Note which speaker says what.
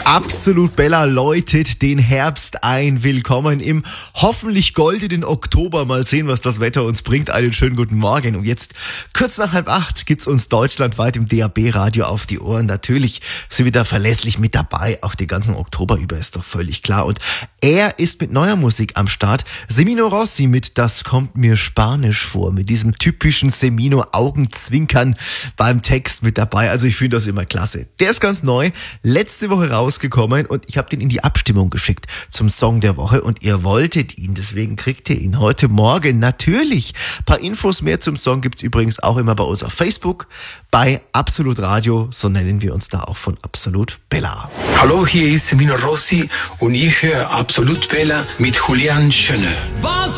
Speaker 1: Absolut Bella läutet den Herbst ein. Willkommen im hoffentlich goldenen Oktober. Mal sehen, was das Wetter uns bringt. Einen schönen guten Morgen. Und jetzt, kurz nach 7:30, gibt's uns deutschlandweit im DAB-Radio auf die Ohren. Natürlich sind wir da verlässlich mit dabei. Auch den ganzen Oktober über, ist doch völlig klar. Und er ist mit neuer Musik am Start. Semino Rossi mit Das kommt mir spanisch vor. Mit diesem typischen Semino-Augenzwinkern beim Text mit dabei. Also ich finde das immer klasse. Der ist ganz neu. Letzte Woche rausgekommen und ich habe den in die Abstimmung geschickt zum Song der Woche und ihr wolltet ihn, deswegen kriegt ihr ihn heute Morgen natürlich. Ein paar Infos mehr zum Song gibt's übrigens auch immer bei uns auf Facebook, bei Absolut Radio, so nennen wir uns da auch von Absolut Bella.
Speaker 2: Hallo, hier ist Semino Rossi und ich höre Absolut Bella mit Julian Schöne.
Speaker 3: Was